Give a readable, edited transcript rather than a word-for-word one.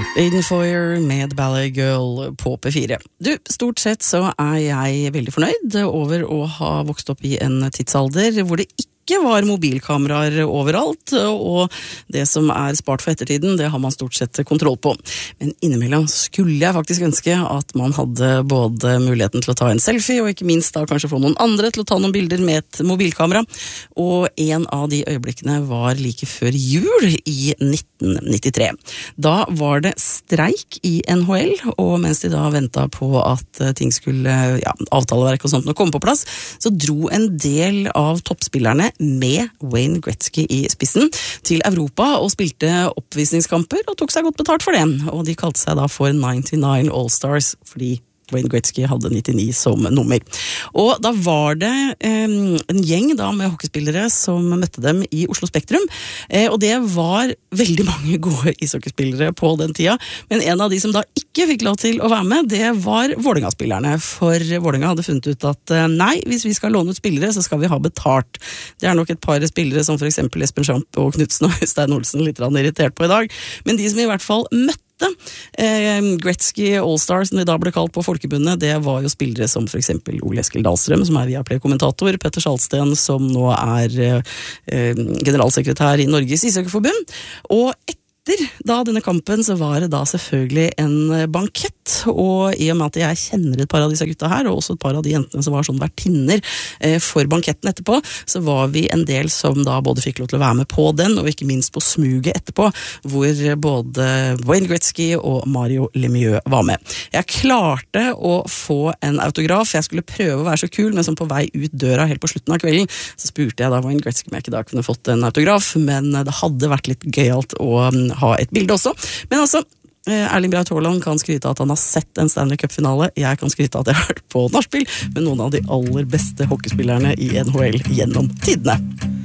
Aiden Foyer med Ballet Girl på P4. Du, stort sett så jeg veldig fornøyd over å ha vokst opp I en tidsalder hvor det ikke var mobilkameraer overalt, og det som spart for ettertiden, det har man stort sett kontroll på. Men innimellom skulle jeg faktisk ønske at man hadde både muligheten til å ta en selfie, og ikke minst da kanskje få noen andre til å ta noen bilder med et mobilkamera. Og en av de øyeblikkene var like før jul I 1993. Da var det streik I NHL, og mens de da ventet på at ting skulle, avtaleverk og sånt nå komme på plass, så dro en del av toppspillerne med Wayne Gretzky I spissen til Europa og spilte oppvisningskamper og tok seg godt betalt for det. Og de kalte seg da for 99 All-Stars, fordi Wayne Gretzky hadde 99 som nummer. Og da var det en gjeng da med hockeyspillere som møtte dem I Oslo Spektrum, og det var veldig mange gode ishockeyspillere på den tida, men en av de som da ikke fikk lov til å være med, det var Vålerenga-spillerne, for Vålerenga hadde funnet ut at nei, hvis vi skal låne ut spillere, så skal vi ha betalt. Det nok et par spillere som for eksempel Espen Schamp og Knudsen og Øystein Olsen litt irritert på I dag, men de som I hvert fall møtte Gretzky All-Stars, som vi da ble kalt på Folkebundet, det var jo spillere som for eksempel Ole Eskil Dahlstrøm, som Viaplay-kommentator, Petter Schalsten, som nå generalsekretær I Norges Ishockeyforbund, og da denne kampen så var det da selvfølgelig en bankett, og I og med at jeg kjenner et par av disse gutta her, og også et par av de jentene som var sånn vertinner for banketten etterpå, så var vi en del som da både fikk lov til å være med på den, og ikke minst på smuget etterpå, hvor både Wayne Gretzky og Mario Lemieux var med. Jeg klarte å få en autograf, jeg skulle prøve å være så kul, men som på vei ut døra helt på slutten av kvelden, så spurte jeg da Wayne Gretzky om jeg ikke da kunne fått en autograf, men det hadde vært litt gøyalt å ha et bilde også. Men altså, Erling Braut Haaland kan skryte at han har sett en Stanley Cup-finale. Jeg kan skryte at jeg har vært på nachspiel med noen av de aller beste hockeyspillerne I NHL gjennom tidene.